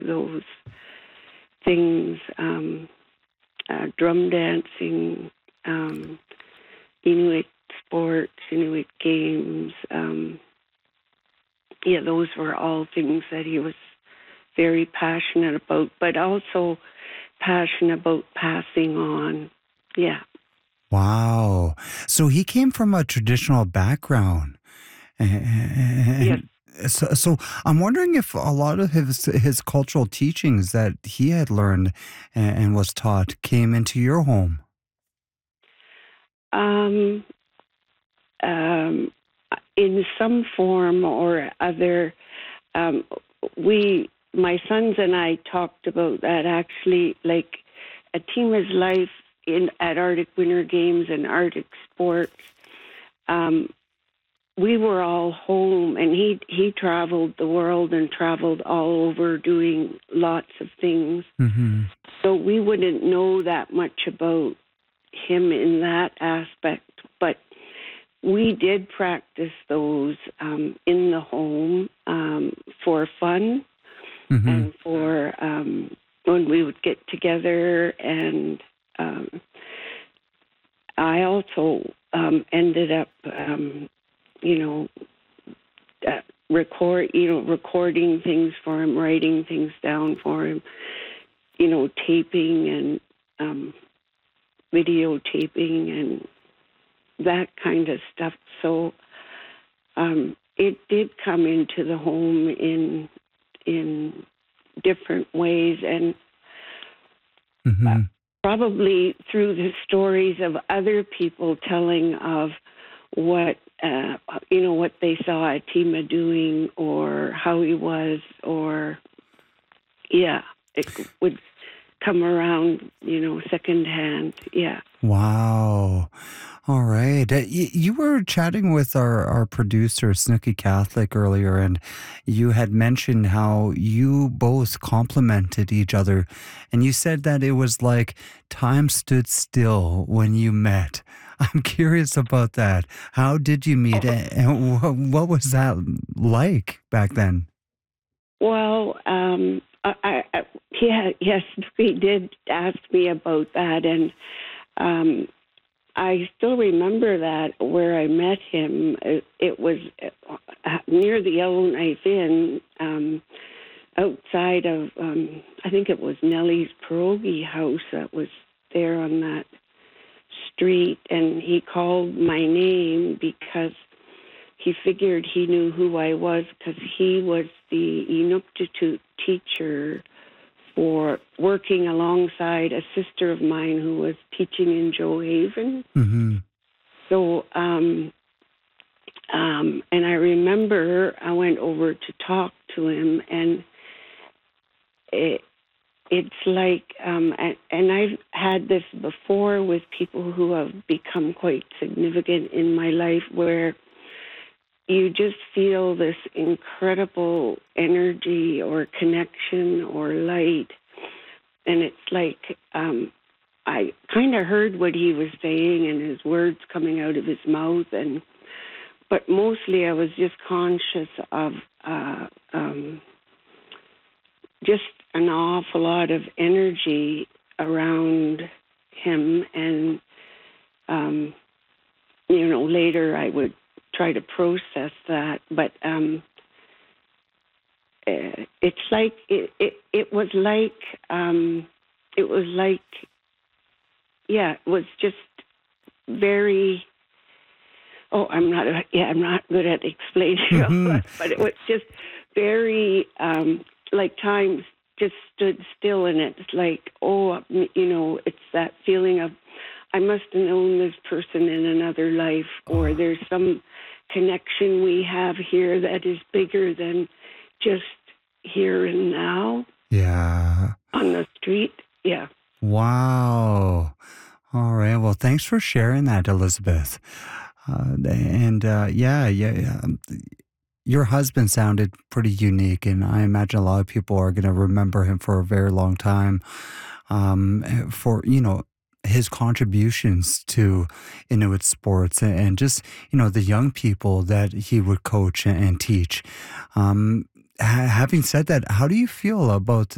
those things, drum dancing, Inuit sports, Inuit games. Those were all things that he was very passionate about, but also passionate about passing on. Yeah. Wow. So he came from a traditional background. Yes. And so I'm wondering if a lot of his cultural teachings that he had learned and was taught came into your home. Um, in some form or other, um, my sons and I talked about that actually, like a Tima's life at Arctic Winter Games and Arctic sports. We were all home, and he traveled the world and traveled all over doing lots of things. Mm-hmm. So we wouldn't know that much about him in that aspect, but we did practice those in the home for fun Mm-hmm. and for when we would get together. And I also ended up, recording things for him, writing things down for him, taping and videotaping and that kind of stuff. So it did come into the home in different ways, and Mm-hmm. probably through the stories of other people telling of what what they saw Atima doing or how he was, or it would come around, secondhand. Yeah. Wow. All right. You were chatting with our producer, Snooky Catholic, earlier, and you had mentioned how you both complimented each other. And you said that it was like time stood still when you met. I'm curious about that. How did you meet, and what was that like back then? Well, yes, he did ask me about that, and I still remember that where I met him. It was near the Yellowknife Inn, outside of I think it was Nellie's Pierogi house that was there on that street, and he called my name because he figured he knew who I was, because he was the Inuktitut teacher for working alongside a sister of mine who was teaching in Joe Haven. Mm-hmm. So, and I remember I went over to talk to him, and it's like, and I've had this before with people who have become quite significant in my life, where you just feel this incredible energy or connection or light. And it's like I kind of heard what he was saying and his words coming out of his mouth, but mostly I was just conscious of just an awful lot of energy around him. And later I would try to process that, but it's like it was like it was just very. Oh, I'm not good at explaining all Mm-hmm. that, but it was just very like time just stood still, and it's like, it's that feeling of I must have known this person in another life, or there's some connection we have here that is bigger than just here and now Yeah. on the street. Yeah. Wow. All right. Well, thanks for sharing that, Elizabeth. Your husband sounded pretty unique, and I imagine a lot of people are going to remember him for a very long time, for, his contributions to Inuit sports and just, the young people that he would coach and teach. Having said that, how do you feel about